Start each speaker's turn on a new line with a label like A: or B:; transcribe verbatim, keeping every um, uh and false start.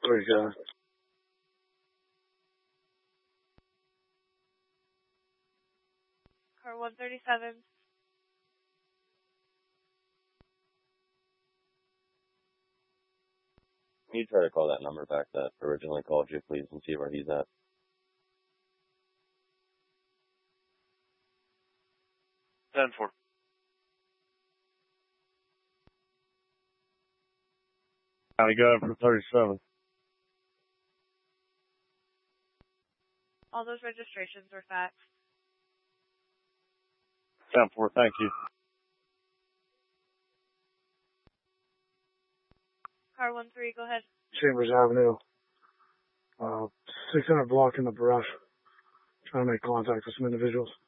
A: three, go.
B: Car one thirty-seven.
C: Can you try to call that number back that originally called you, please, and see where he's at?
A: ten four. County Guy for thirty-seven.
B: All those registrations were faxed.
A: ten four, thank you.
B: Car one three, go ahead.
A: Chambers Avenue. Uh, six hundred block in the brush. Trying to make contact with some individuals.